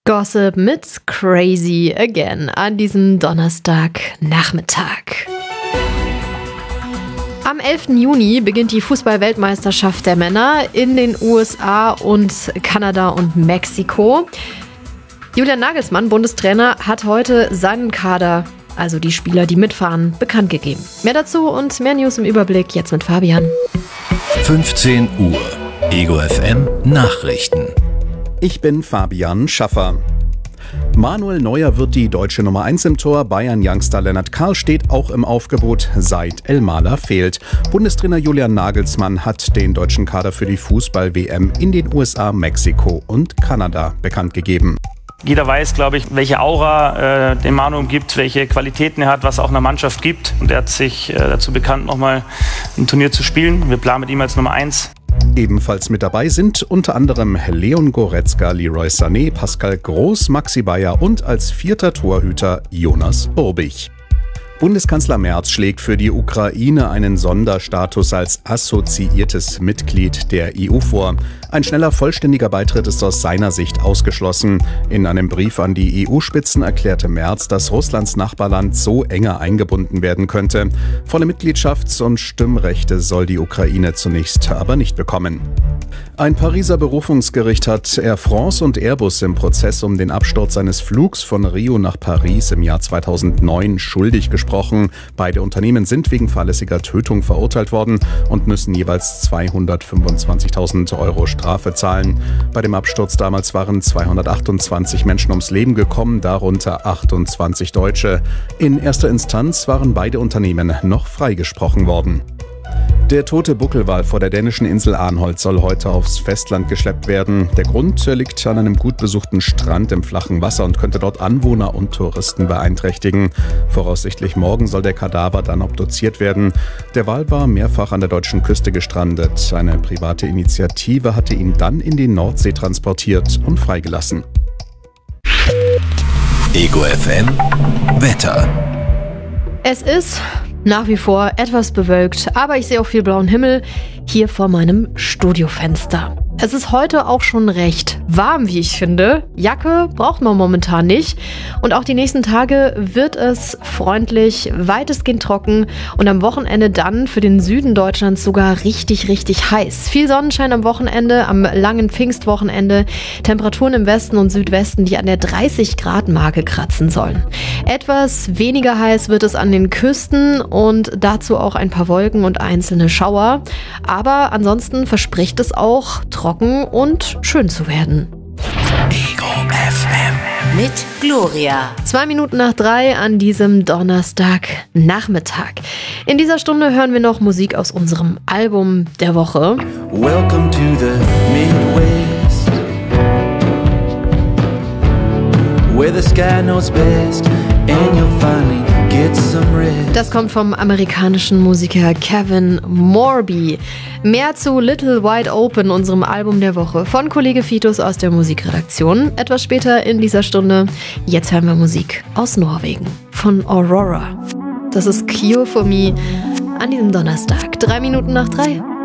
Gossip mit Crazy Again an diesem Donnerstagnachmittag. Am 11. Juni beginnt die Fußball-Weltmeisterschaft der Männer in den USA und Kanada und Mexiko. Julian Nagelsmann, Bundestrainer, hat heute seinen Kader, also die Spieler, die mitfahren, bekannt gegeben. Mehr dazu und mehr News im Überblick jetzt mit Fabian. 15 Uhr. Ego FM Nachrichten. Ich bin Fabian Schaffer. Manuel Neuer wird die deutsche Nummer 1 im Tor. Bayern-Youngster Lennart Karl steht auch im Aufgebot, seit Elmaler fehlt. Bundestrainer Julian Nagelsmann hat den deutschen Kader für die Fußball-WM in den USA, Mexiko und Kanada bekannt gegeben. Jeder weiß, glaube ich, welche Aura den Manu umgibt, welche Qualitäten er hat, was auch einer Mannschaft gibt. Und er hat sich dazu bekannt, nochmal ein Turnier zu spielen. Wir planen mit ihm als Nummer 1. Ebenfalls mit dabei sind unter anderem Leon Goretzka, Leroy Sané, Pascal Groß, Maxi Bayer und als 4. Torhüter Jonas Urbich. Bundeskanzler Merz schlägt für die Ukraine einen Sonderstatus als assoziiertes Mitglied der EU vor. Ein schneller vollständiger Beitritt ist aus seiner Sicht ausgeschlossen. In einem Brief an die EU-Spitzen erklärte Merz, dass Russlands Nachbarland so enger eingebunden werden könnte. Volle Mitgliedschafts- und Stimmrechte soll die Ukraine zunächst aber nicht bekommen. Ein Pariser Berufungsgericht hat Air France und Airbus im Prozess um den Absturz eines Flugs von Rio nach Paris im Jahr 2009 schuldig gesprochen. Beide Unternehmen sind wegen fahrlässiger Tötung verurteilt worden und müssen jeweils 225.000 € Strafe zahlen. Bei dem Absturz damals waren 228 Menschen ums Leben gekommen, darunter 28 Deutsche. In erster Instanz waren beide Unternehmen noch freigesprochen worden. Der tote Buckelwal vor der dänischen Insel Arnholt soll heute aufs Festland geschleppt werden. Der Grund liegt an einem gut besuchten Strand im flachen Wasser und könnte dort Anwohner und Touristen beeinträchtigen. Voraussichtlich morgen soll der Kadaver dann obduziert werden. Der Wal war mehrfach an der deutschen Küste gestrandet. Eine private Initiative hatte ihn dann in die Nordsee transportiert und freigelassen. Ego FM Wetter. Es ist nach wie vor etwas bewölkt, aber ich sehe auch viel blauen Himmel hier vor meinem Studiofenster. Es ist heute auch schon recht warm, wie ich finde. Jacke braucht man momentan nicht. Und auch die nächsten Tage wird es freundlich, weitestgehend trocken und am Wochenende dann für den Süden Deutschlands sogar richtig, richtig heiß. Viel Sonnenschein am Wochenende, am langen Pfingstwochenende. Temperaturen im Westen und Südwesten, die an der 30-Grad-Marke kratzen sollen. Etwas weniger heiß wird es an den Küsten und dazu auch ein paar Wolken und einzelne Schauer. Aber ansonsten verspricht es auch trocken und schön zu werden. Ego FM mit Gloria. 2 Minuten nach 3 an diesem Donnerstagnachmittag. In dieser Stunde hören wir noch Musik aus unserem Album der Woche. Welcome to the Midwest, where the sky knows best and you'll finally get some rest. Das kommt vom amerikanischen Musiker Kevin Morby. Mehr zu Little Wide Open, unserem Album der Woche, von Kollege Fitus aus der Musikredaktion. Etwas später in dieser Stunde. Jetzt hören wir Musik aus Norwegen von Aurora. Das ist Cure for Me an diesem Donnerstag. 3 Minuten nach 3.